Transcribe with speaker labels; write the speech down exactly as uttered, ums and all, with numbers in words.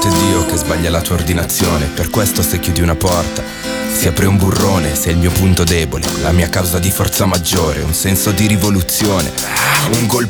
Speaker 1: volte è Dio che sbaglia la tua ordinazione. Per questo se chiudi una porta si apre un burrone. Sei il mio punto debole, la mia causa di forza maggiore, un senso di rivoluzione, un golpe